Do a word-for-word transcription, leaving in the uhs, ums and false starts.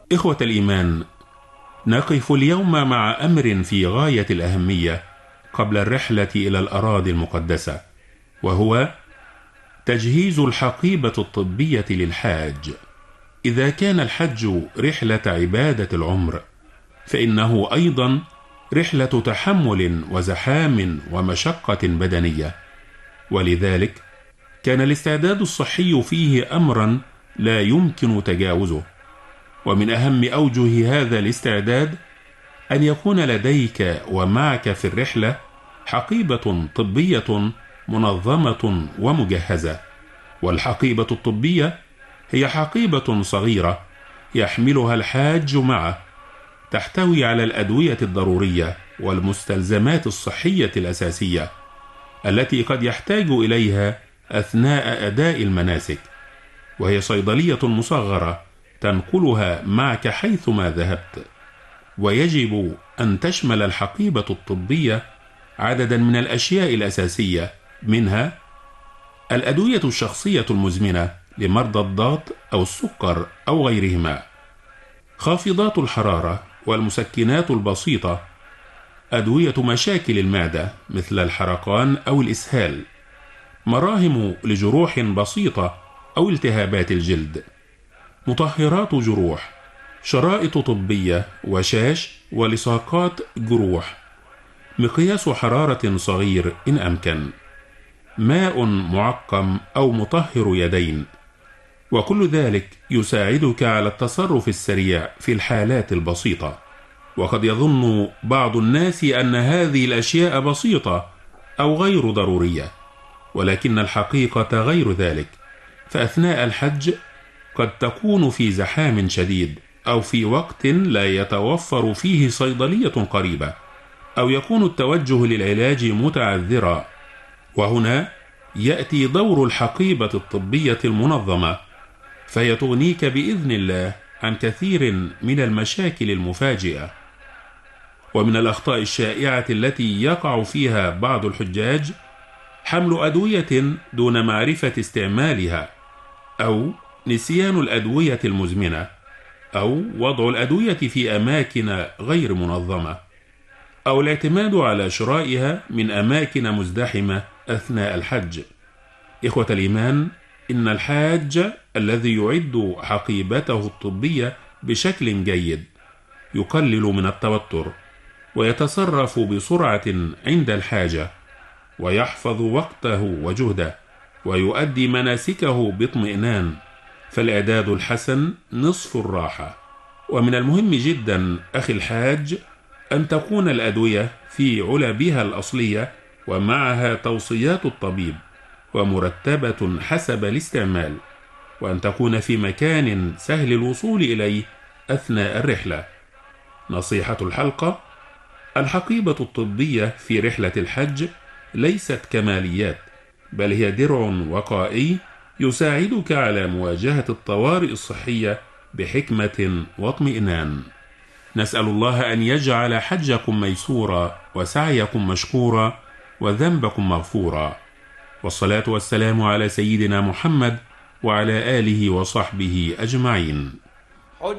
إخوة الإيمان، نقف اليوم مع أمر في غاية الأهمية قبل الرحلة إلى الأراضي المقدسة، وهو تجهيز الحقيبة الطبية للحاج. إذا كان الحج رحلة عبادة العمر، فإنه أيضا رحلة تحمل وزحام ومشقة بدنية، ولذلك كان الاستعداد الصحي فيه أمرا لا يمكن تجاوزه. ومن أهم أوجه هذا الاستعداد أن يكون لديك ومعك في الرحلة حقيبة طبية منظمة ومجهزة. والحقيبة الطبية هي حقيبة صغيرة يحملها الحاج معه، تحتوي على الأدوية الضرورية والمستلزمات الصحية الأساسية التي قد يحتاج إليها أثناء أداء المناسك، وهي صيدلية مصغرة تنقلها معك حيثما ذهبت. ويجب أن تشمل الحقيبة الطبية عددا من الأشياء الأساسية، منها الأدوية الشخصية المزمنة لمرضى الضغط أو السكر أو غيرهما، خافضات الحرارة والمسكنات البسيطة، أدوية مشاكل المعدة مثل الحرقان أو الإسهال، مراهم لجروح بسيطة أو التهابات الجلد، مطهرات جروح، شرائط طبية وشاش ولصاقات جروح، مقياس حرارة صغير إن أمكن، ماء معقم أو مطهر يدين. وكل ذلك يساعدك على التصرف السريع في الحالات البسيطة. وقد يظن بعض الناس أن هذه الأشياء بسيطة أو غير ضرورية، ولكن الحقيقة غير ذلك. فأثناء الحج قد تكون في زحام شديد، أو في وقت لا يتوفر فيه صيدلية قريبة، أو يكون التوجه للعلاج متعذرا، وهنا يأتي دور الحقيبة الطبية المنظمة، فهي تغنيك بإذن الله عن كثير من المشاكل المفاجئة. ومن الأخطاء الشائعة التي يقع فيها بعض الحجاج حمل أدوية دون معرفة استعمالها، أو نسيان الأدوية المزمنة، أو وضع الأدوية في أماكن غير منظمة، أو الاعتماد على شرائها من أماكن مزدحمة أثناء الحج. إخوة الإيمان، إن الحاج الذي يعد حقيبته الطبية بشكل جيد يقلل من التوتر، ويتصرف بسرعة عند الحاجة، ويحفظ وقته وجهده، ويؤدي مناسكه باطمئنان، فالإعداد الحسن نصف الراحة. ومن المهم جدا أخي الحاج أن تكون الأدوية في علبها الأصلية، ومعها توصيات الطبيب، ومرتبة حسب الاستعمال، وأن تكون في مكان سهل الوصول إليه أثناء الرحلة. نصيحة الحلقة: الحقيبة الطبية في رحلة الحج ليست كماليات، بل هي درع وقائي يساعدك على مواجهة الطوارئ الصحية بحكمة واطمئنان. نسأل الله أن يجعل حجكم ميسورا، وسعيكم مشكورا، وذنبكم مغفورا. والصلاة والسلام على سيدنا محمد وعلى آله وصحبه أجمعين.